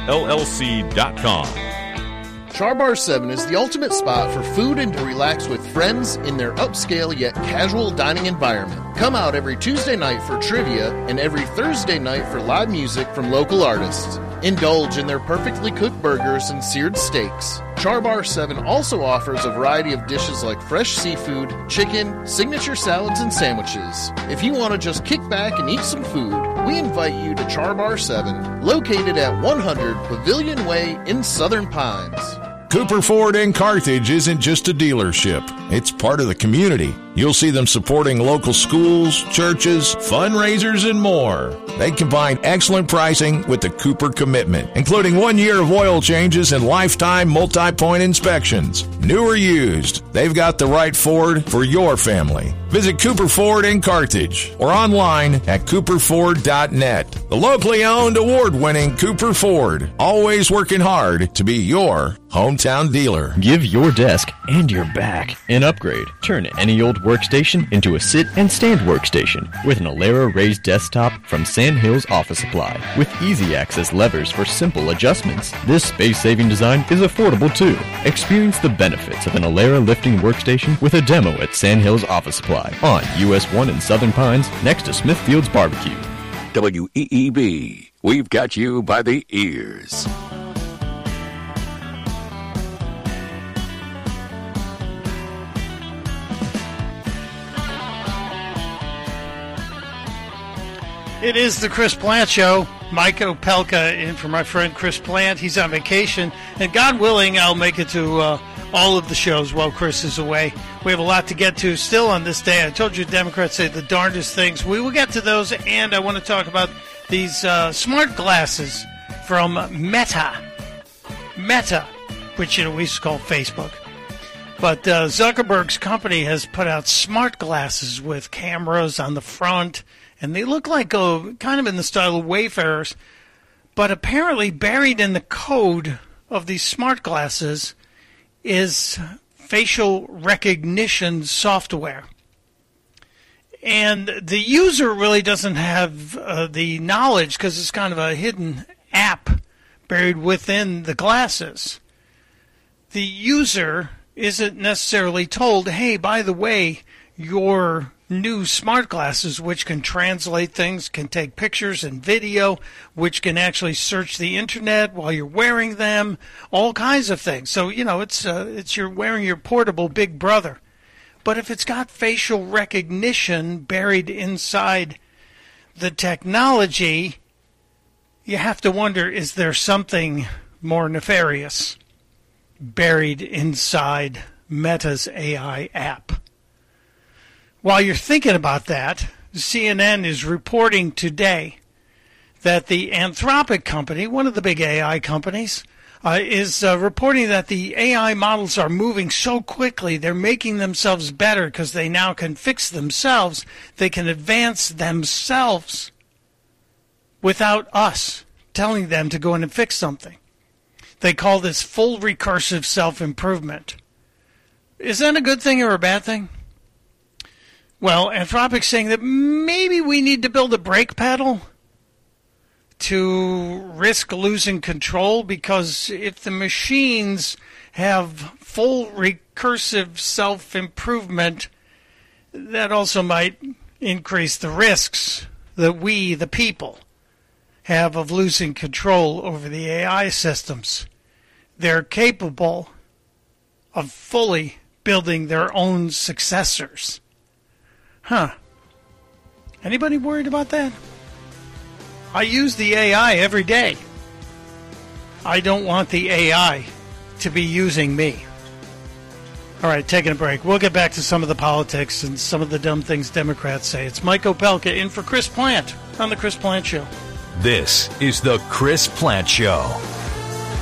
Char Bar 7 is the ultimate spot for food and to relax with friends in their upscale yet casual dining environment. Come out every Tuesday night for trivia and every Thursday night for live music from local artists. Indulge in their perfectly cooked burgers and seared steaks. Char Bar 7 also offers a variety of dishes like fresh seafood, chicken, signature salads, and sandwiches. If you want to just kick back and eat some food, we invite you to Char Bar 7, located at 100 Pavilion Way in Southern Pines. Cooper Ford in Carthage isn't just a dealership. It's part of the community. You'll see them supporting local schools, churches, fundraisers, and more. They combine excellent pricing with the Cooper commitment, including 1 year of oil changes and lifetime multi-point inspections. New or used, they've got the right Ford for your family. Visit Cooper Ford in Carthage or online at cooperford.net. The locally owned, award-winning Cooper Ford, always working hard to be your hometown dealer. Give your desk and your back an upgrade. Turn any old workstation into a sit and stand workstation with an Alera raised desktop from Sandhills Office Supply with easy access levers for simple adjustments. This space-saving design is affordable too. Experience the benefits of an Alera lifting workstation with a demo at Sandhills Office Supply on US 1 in Southern Pines next to Smithfield's Barbecue. WEEB, we've got you by the ears. It is the Chris Plant Show. Mike Opelka in for my friend Chris Plant. He's on vacation. And God willing, I'll make it to all of the shows while Chris is away. We have a lot to get to still on this day. I told you Democrats say the darndest things. We will get to those, and I want to talk about these smart glasses from Meta. Meta, which we used to call Facebook. But Zuckerberg's company has put out smart glasses with cameras on the front, and they look like kind of in the style of Wayfarers. But apparently buried in the code of these smart glasses is facial recognition software. And the user really doesn't have the knowledge because it's kind of a hidden app buried within the glasses. The user isn't necessarily told, hey, by the way, your new smart glasses, which can translate things, can take pictures and video, which can actually search the internet while you're wearing them, all kinds of things. So, it's you're wearing your portable Big Brother. But if it's got facial recognition buried inside the technology, you have to wonder, is there something more nefarious buried inside Meta's AI app? While you're thinking about that, CNN is reporting today that the Anthropic company, one of the big AI companies, is reporting that the AI models are moving so quickly, they're making themselves better because they now can fix themselves. They can advance themselves without us telling them to go in and fix something. They call this full recursive self-improvement. Is that a good thing or a bad thing? Well, Anthropic's saying that maybe we need to build a brake pedal to risk losing control, because if the machines have full recursive self-improvement, that also might increase the risks that we, the people, have of losing control over the AI systems. They're capable of fully building their own successors. Huh. Anybody worried about that? I use the AI every day. I don't want the AI to be using me. All right, taking a break. We'll get back to some of the politics and some of the dumb things Democrats say. It's Mike Opelka in for Chris Plant on The Chris Plant Show. This is The Chris Plant Show.